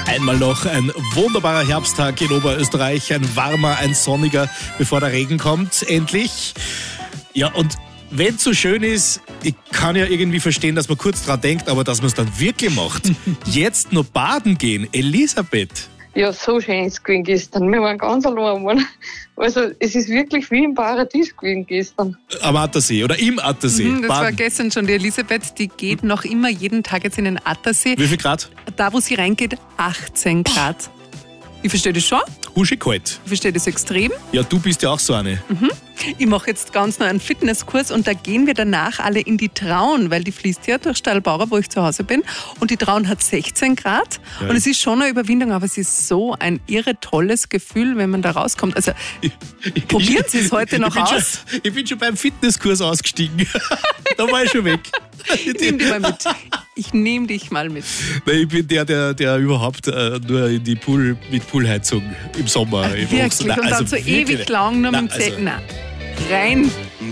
Einmal noch ein wunderbarer Herbsttag in Oberösterreich, ein warmer, ein sonniger, bevor der Regen kommt, endlich. Ja, und wenn es so schön ist, ich kann ja irgendwie verstehen, dass man kurz dran denkt, aber dass man es dann wirklich macht. Jetzt noch baden gehen, Elisabeth. Ja, so schön ist es gewesen gestern. Wir waren ganz allein. Also es ist wirklich wie im Paradies gewesen gestern. Am Attersee oder im Attersee. Das war gestern schon die Elisabeth, die geht noch immer jeden Tag jetzt in den Attersee. Wie viel Grad? Da, wo sie reingeht, 18 Grad. Ich verstehe das schon. Huschig kalt. Ich verstehe das extrem. Ja, du bist ja auch so eine. Ich mache jetzt ganz noch einen Fitnesskurs und da gehen wir danach alle in die Traun, weil die fließt ja durch Stallbauer, wo ich zu Hause bin. Und die Traun hat 16 Grad. Ja. Und es ist schon eine Überwindung, aber es ist so ein irre tolles Gefühl, wenn man da rauskommt. Also probieren Sie es heute noch aus. Ich bin schon beim Fitnesskurs ausgestiegen. Da war ich schon weg. Ich nehme dich mal mit. Ich nehme dich mal mit. Nein, ich bin der überhaupt nur in die mit Poolheizung im Sommer. Wirklich? Und dann so ewig lang nur mit dem Zelt. Nein, rein.